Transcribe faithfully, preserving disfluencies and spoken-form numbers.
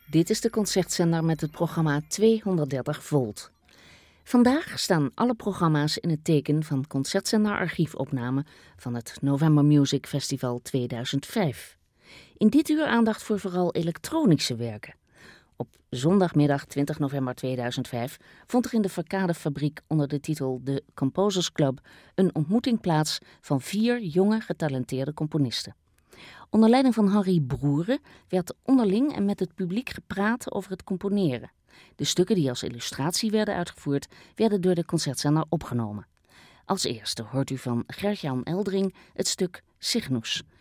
Dit is de Concertzender met het programma tweehonderddertig volt. Vandaag staan alle programma's in het teken van Concertzender archiefopname van het November Music Festival tweeduizend vijf. In dit uur aandacht voor vooral elektronische werken. Op zondagmiddag twintig november tweeduizend vijf vond er in de Verkadefabriek onder de titel The Composers Club een ontmoeting plaats van vier jonge getalenteerde componisten. Onder leiding van Harry Broeren werd onderling en met het publiek gepraat over het componeren. De stukken die als illustratie werden uitgevoerd, werden door de Concertzender opgenomen. Als eerste hoort u van Gert-Jan Eldring het stuk Cygnus,